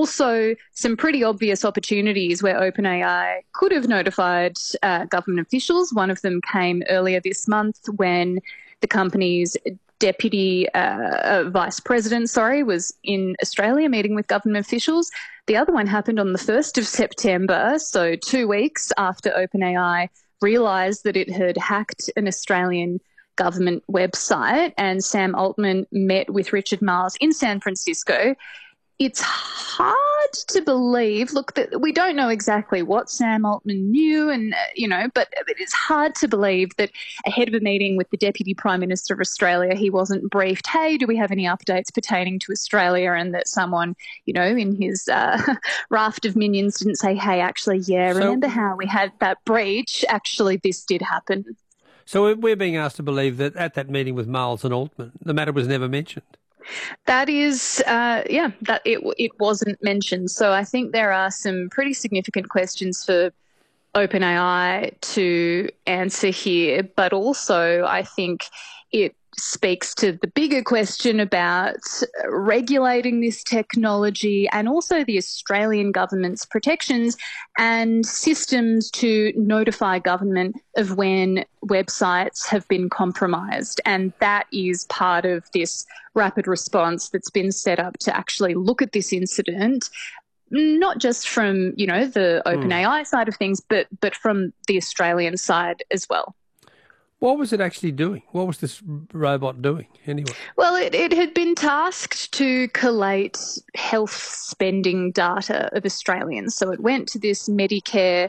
also some pretty obvious opportunities where OpenAI could have notified government officials. One of them came earlier this month when the company's deputy vice president, was in Australia meeting with government officials. The other one happened on the 1st of September, so 2 weeks after OpenAI realised that it had hacked an Australian government website, and Sam Altman met with Richard Marles in San Francisco. It's hard to believe, look, that we don't know exactly what Sam Altman knew, and but it's hard to believe that ahead of a meeting with the Deputy Prime Minister of Australia, he wasn't briefed, hey, do we have any updates pertaining to Australia? And that someone, in his raft of minions didn't say, hey, actually, remember how we had that breach? Actually, this did happen. So we're being asked to believe that at that meeting with Marles and Altman, the matter was never mentioned. That is, that it wasn't mentioned. So I think there are some pretty significant questions for OpenAI to answer here, but also I think it speaks to the bigger question about regulating this technology and also the Australian government's protections and systems to notify government of when websites have been compromised. And that is part of this rapid response that's been set up to actually look at this incident, not just from, the OpenAI side of things, but from the Australian side as well. What was it actually doing? What was this robot doing anyway? Well, it had been tasked to collate health spending data of Australians. So it went to this Medicare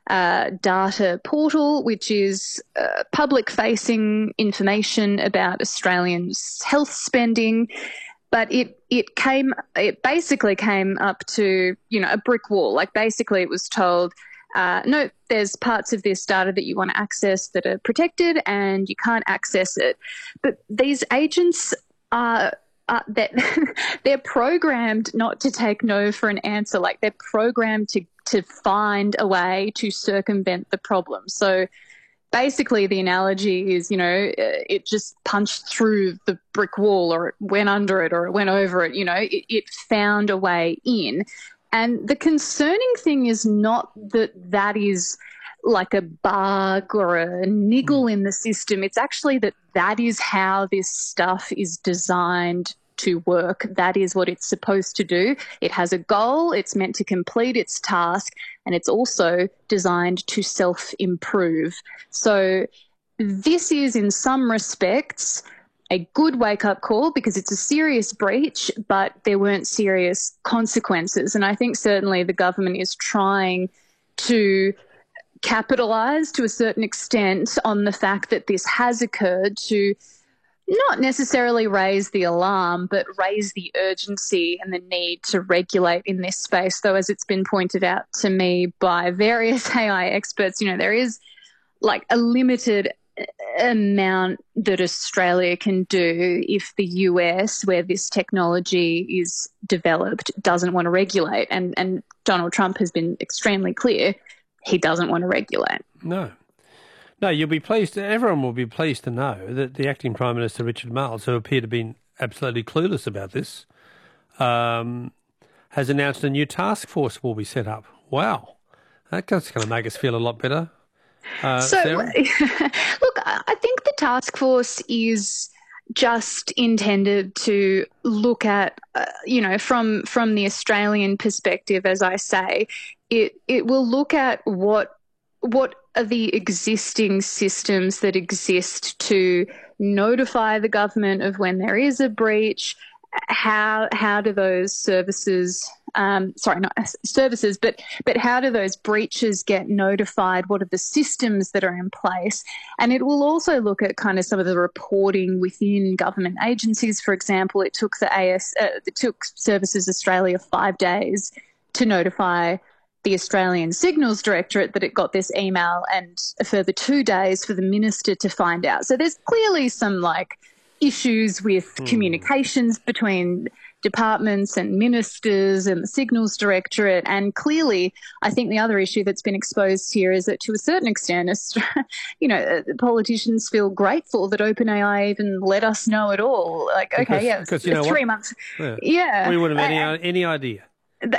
data portal, which is public-facing information about Australians' health spending. But it basically came up to, a brick wall. Like, basically it was told, no, there's parts of this data that you want to access that are protected and you can't access it. But these agents they're programmed not to take no for an answer. Like, they're programmed to find a way to circumvent the problem. So basically the analogy is, it just punched through the brick wall, or it went under it, or it went over it. It found a way in. And the concerning thing is not that is like a bug or a niggle in the system. It's actually that is how this stuff is designed to work. That is what it's supposed to do. It has a goal. It's meant to complete its task, and it's also designed to self-improve. So this is, in some respects, a good wake-up call because it's a serious breach, but there weren't serious consequences. And I think certainly the government is trying to capitalise to a certain extent on the fact that this has occurred to not necessarily raise the alarm, but raise the urgency and the need to regulate in this space. Though, as it's been pointed out to me by various AI experts, there is like a limited amount that Australia can do if the US, where this technology is developed, doesn't want to regulate. And Donald Trump has been extremely clear he doesn't want to regulate. No, you'll be pleased. Everyone will be pleased to know that the acting Prime Minister, Richard Marles, who appeared to have been absolutely clueless about this, has announced a new task force will be set up. Wow, that's going to make us feel a lot better. Sarah? Look, I think the task force is just intended to look at, from the Australian perspective, as I say, it will look at what are the existing systems that exist to notify the government of when there is a breach. How do those services, not services, but how do those breaches get notified? What are the systems that are in place? And it will also look at kind of some of the reporting within government agencies. For example, it took it took Services Australia 5 days to notify the Australian Signals Directorate that it got this email, and a further 2 days for the minister to find out. So there's clearly some issues with communications between departments and ministers and the Signals Directorate. And clearly, I think the other issue that's been exposed here is that to a certain extent, politicians feel grateful that OpenAI even let us know at all. Like, okay, yeah, because 3 months. Yeah. We wouldn't have any idea.